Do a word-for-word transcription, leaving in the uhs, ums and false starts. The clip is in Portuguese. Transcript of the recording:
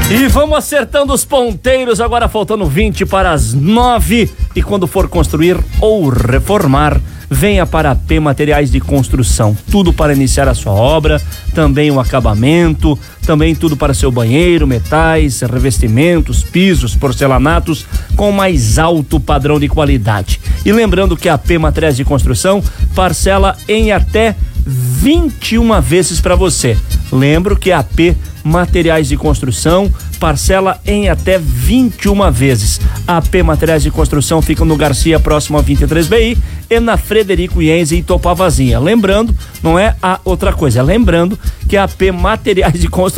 E vamos acertando os ponteiros, agora faltando vinte para as nove. E quando for construir ou reformar, venha para a P Materiais de Construção. Tudo para iniciar a sua obra, também o acabamento, também tudo para seu banheiro, metais, revestimentos, pisos, porcelanatos, com mais alto padrão de qualidade. E lembrando que a P Materiais de Construção parcela em até vinte e uma vezes para você. Lembro que a P Materiais de Construção parcela em até vinte e uma vezes. A P Materiais de Construção fica no Garcia, próximo a vinte e três B I, e na Frederico Ienze, em Topavazinha. Lembrando, não é a outra coisa, é lembrando que a P Materiais de Construção